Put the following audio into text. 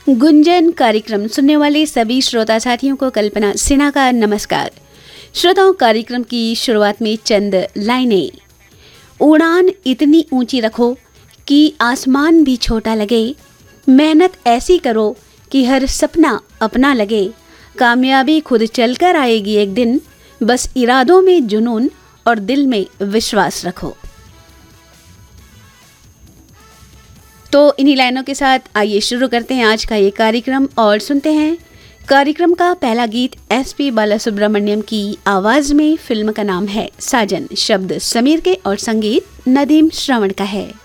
गुंजन कार्यक्रम सुनने वाले सभी श्रोता साथियों को कल्पना सिन्हा का नमस्कार। श्रोताओं, कार्यक्रम की शुरुआत में चंद लाइनें। उड़ान इतनी ऊंची रखो कि आसमान भी छोटा लगे, मेहनत ऐसी करो कि हर सपना अपना लगे, कामयाबी खुद चलकर आएगी एक दिन, बस इरादों में जुनून और दिल में विश्वास रखो। तो इन्हीं लाइनों के साथ आइए शुरू करते हैं आज का ये कार्यक्रम और सुनते हैं कार्यक्रम का पहला गीत एसपी बालासुब्रमण्यम की आवाज में। फिल्म का नाम है साजन, शब्द समीर के और संगीत नदीम श्रवण का है।